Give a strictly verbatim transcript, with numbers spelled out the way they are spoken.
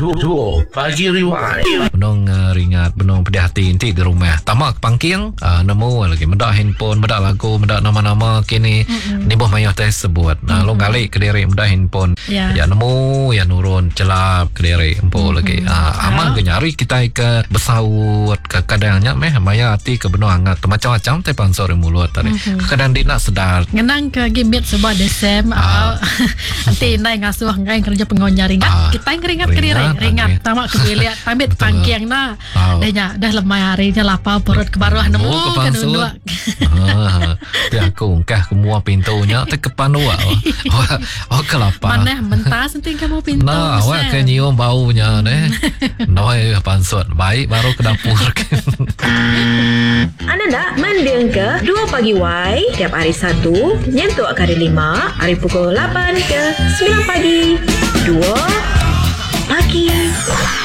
Duo Pagi Rewind. Benong uh, ringat, benong pedih hati nanti di rumah. Tamak pangking, uh, nemu lagi medak handphone, medak lagu, medak nama-nama kini. Mm-hmm. Ni boh mayah teh sebut. Nah, mm-hmm. Lo galik ke diri medak handphone. Yeah. Ya nemu, ya nurun celap ke diri empo mm-hmm. lagi. Uh, aman ke nyari kita ke besaut ke kadangnya meh mayah hati ke benong hangat. Macam-macam teh pansor mulut tadi. Mm-hmm. Kadang dia nak sedar. Ngenang ke gimit sebuah desem. Uh. Nanti nai ngasuh ngai kerja pengonya ringat. Uh. Kita yang ringat ke diri. Ringat tamak ke lihat pamit pangking na oh. Dah dah lemah harinya lapar perut ke bawah nemu ke dua. Ah, tu aku kah semua pintunya te ke panua. Wah, oh kelapa. Mana mentas nanti kamu pintu. Nah, awak ke nyium baunya deh. Noi pansut baik baru ke dapur. Anda nak mendeng ke dua pagi Y tiap hari Sabtu nyentuh kali lima hari pukul lapan ke sembilan pagi. Dua pagi.